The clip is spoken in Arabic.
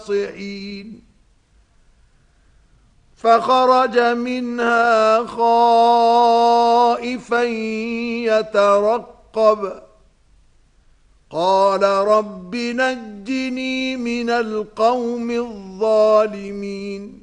ناصحين فخرج منها خائفا يترقب قال رب نجني من القوم الظالمين